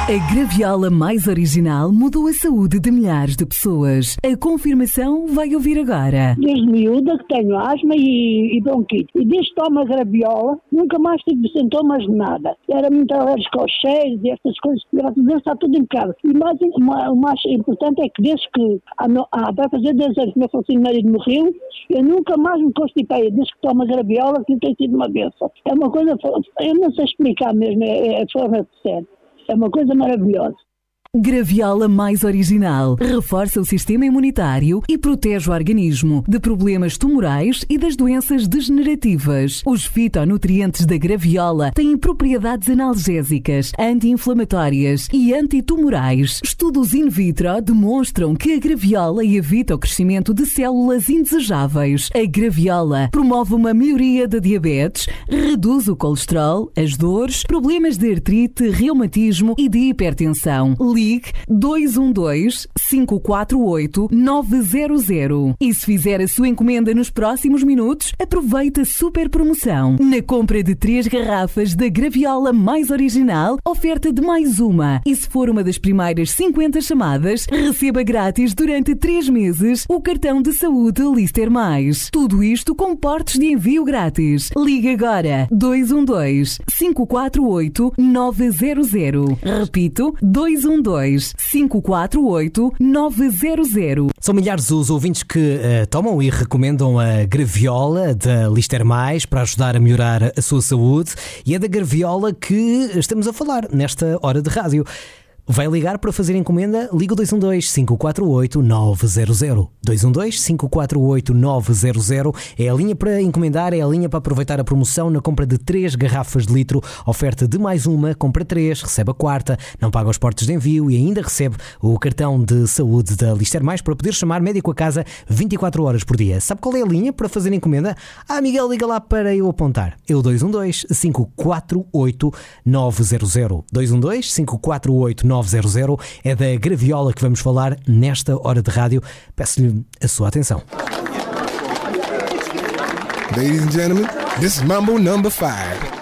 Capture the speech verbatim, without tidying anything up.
A graviola mais original mudou a saúde de milhares de pessoas. A confirmação vai ouvir agora. Desde miúda que tenho asma e, e bronquite. E desde que tomo a graviola, nunca mais tive sintomas de nada. Era muito alérgico aos cheiros e estas coisas. Graças a Deus está tudo impecável. E mais, o mais importante é que desde que há, há, vai fazer dez anos que meu falecido marido morreu, eu nunca mais me constipei. Desde que tomo a graviola, que tem sido uma bênção. É uma coisa, eu não sei explicar mesmo, é, é fora de sério. É uma coisa maravilhosa. Graviola mais original. Reforça o sistema imunitário e protege o organismo de problemas tumorais e das doenças degenerativas. Os fitonutrientes da graviola têm propriedades analgésicas, anti-inflamatórias e antitumorais. Estudos in vitro demonstram que a graviola evita o crescimento de células indesejáveis. A graviola promove uma melhoria da diabetes, reduz o colesterol, as dores, problemas de artrite, reumatismo e de hipertensão. Ligue dois um dois, cinco quatro oito, nove zero zero. E se fizer a sua encomenda nos próximos minutos, aproveite a super promoção. Na compra de três garrafas da graviola mais original, oferta de mais uma. E se for uma das primeiras cinquenta chamadas, receba grátis durante três meses o cartão de saúde Lister Mais. Tudo isto com portes de envio grátis. Ligue agora dois um dois, cinco quatro oito, nove zero zero. Repito, dois um dois, cinco quatro oito, nove zero zero. São milhares os ouvintes que uh, tomam e recomendam a graviola da Lister Mais para ajudar a melhorar a sua saúde, e é da graviola que estamos a falar nesta hora de rádio. Vai ligar para fazer encomenda? Liga o dois um dois, cinco quatro oito, nove zero zero. dois um dois, cinco quatro oito, nove zero zero. É a linha para encomendar, é a linha para aproveitar a promoção na compra de três garrafas de litro. Oferta de mais uma, compra três, recebe a quarta, não paga os portos de envio e ainda recebe o cartão de saúde da Lister Mais para poder chamar médico a casa vinte e quatro horas por dia. Sabe qual é a linha para fazer encomenda? Ah, Miguel, liga lá para eu apontar. É o dois um dois, cinco quatro oito, nove zero zero. dois um dois, cinco quatro oito, nove zero zero. É da graviola que vamos falar nesta hora de rádio. Peço-lhe a sua atenção. Ladies and gentlemen, this is Mambo number five.